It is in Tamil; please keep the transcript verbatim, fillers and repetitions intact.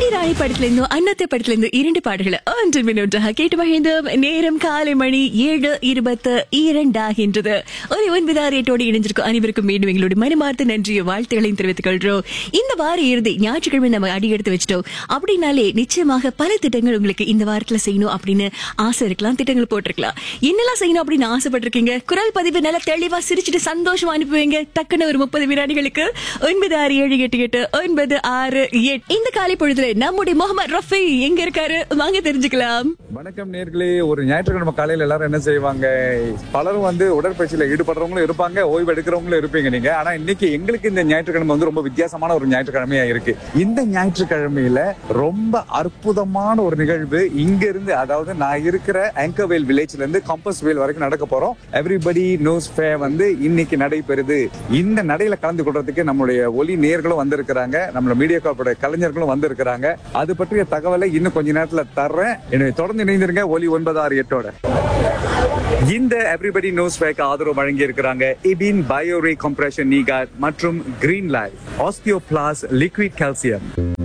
ராணி படத்துல இருந்தும் அன்னத்தை படத்துல இருந்து இரண்டு பாடல்களை ஒன்று மின்னொன்றாக கேட்டு மகிழ்ந்தோம். நேரம் காலை மணி ஏழு இருபத்து இரண்டாகின்றது. ஒரு ஒன்பது ஆறு எட்டோடு இணைஞ்சிருக்கும் அனைவருக்கும் மீண்டும் எங்களுடைய மனமார்ந்த நன்றிய வாழ்த்துக்களையும் தெரிவித்துக் கொள்றோம். இந்த வார இறுதி ஞாயிற்றுக்கிழமை நம்ம அடி எடுத்து வச்சிட்டோம் அப்படின்னாலே நிச்சயமாக பல திட்டங்கள் உங்களுக்கு இந்த வாரத்துல செய்யணும் அப்படின்னு ஆசை இருக்கலாம், திட்டங்கள் போட்டிருக்கலாம். என்னெல்லாம் செய்யணும் அப்படின்னு ஆசைப்பட்டிருக்கீங்க? குரல் பதிவு நல்லா தெளிவா சிரிச்சுட்டு சந்தோஷமா அனுப்புவீங்க. டக்குன்னு ஒரு முப்பது வினாடிகளுக்கு ஒன்பது ஆறு ஏழு எட்டு எட்டு ஒன்பது ஆறு எட்டு. இந்த காலை பொழுதுல நம்முடைய முகமது ரஃபி எங்க இருக்காரு வாங்க தெரிஞ்சுக்கலாம். வணக்கம் நேர்களே. ஒரு ஞாயிற்றுக்கிழமை காலையில எல்லாரும் என்ன செய்வாங்க? பலரும் வந்து உடற்பயிற்சியில ஈடுபடுறவங்களும் இருப்பாங்க, ஓய்வு எடுக்கிறவங்களும் இருப்பீங்க நீங்க. ஆனா இன்னைக்கு எங்களுக்கு இந்த ஞாயிற்றுக்கிழமை வந்து ரொம்ப வித்தியாசமான ஒரு ஞாயிற்றுக்கிழமையா இருக்கு. இந்த ஞாயிற்றுக்கிழமையில ரொம்ப அற்புதமான ஒரு நிகழ்வு இங்க இருந்து, அதாவது நான் இருக்கிற ஆங்கர்வேல் வில்லேஜ்ல இருந்து கம்பஸ் வேல் வரைக்கும் நடக்க போறோம். எவ்ரிபடி நோஸ் ஃபேர் வந்து இன்னைக்கு நடைபெறுது. இந்த நடையில கலந்து கொள்றதுக்கு நம்மளுடைய ஒலி நேர்களும் வந்திருக்கிறாங்க, நம்மளோட மீடியா கார்போட கலைஞர்களும் வந்திருக்கிறாங்க. அது பற்றிய தகவலை இன்னும் கொஞ்ச நேரத்துல தர்றேன். எனவே தொடர்ந்து இணைந்திருங்க ஒலி ஒன்பது ஆறு எட்டோட. இந்த எவ்ரிபடி நோஸ் ஃபேருக்கு ஆதரவு வழங்கி இருக்கிறாங்க இபின் பயோரே கம்ப்ரஷன் நீகாட் மற்றும் கிரீன் லைஃப் ஆஸ்டியோபிளாஸ் லிக்விட் கால்சியம்.